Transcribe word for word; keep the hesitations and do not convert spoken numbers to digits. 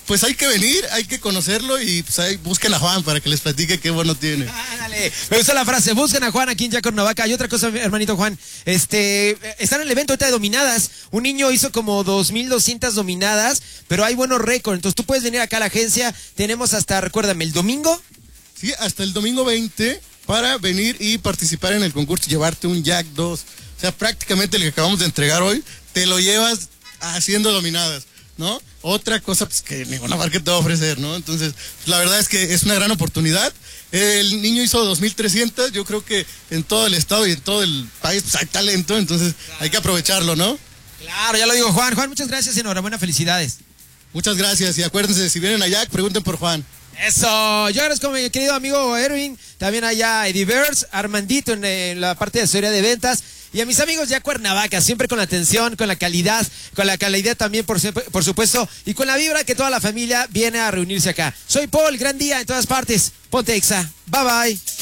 pues hay que venir, hay que conocerlo y pues ahí busquen a Juan para que les platique qué bueno tiene. Ah, dale. Me gusta la frase, busquen a Juan aquí en Ya Cuernavaca. Y otra cosa, hermanito Juan, este, están en el evento ahorita de dominadas. Un niño hizo como dos mil doscientas dominadas, pero hay buenos récords. Entonces tú puedes venir acá a la agencia. Tenemos hasta, recuérdame, el domingo. Sí, hasta el domingo veinte para venir y participar en el concurso, llevarte un Jack dos. O sea, prácticamente el que acabamos de entregar hoy, te lo llevas haciendo dominadas, ¿no? Otra cosa pues, que ninguna marca te va a ofrecer, ¿no? Entonces, la verdad es que es una gran oportunidad. El niño hizo dos mil trescientas, yo creo que en todo el estado y en todo el país pues, hay talento, entonces claro, hay que aprovecharlo, ¿no? Claro, ya lo digo, Juan. Juan, muchas gracias y enhorabuena, felicidades. Muchas gracias y acuérdense, si vienen allá, pregunten por Juan. Eso, yo agradezco a mi querido amigo Erwin, también allá Eddie Bears, Armandito en, en la parte de asesoría de ventas. Y a mis amigos ya Cuernavaca, siempre con la atención, con la calidad, con la calidad también, por, por supuesto, y con la vibra que toda la familia viene a reunirse acá. Soy Paul, gran día en todas partes. Ponte Exa. Bye bye.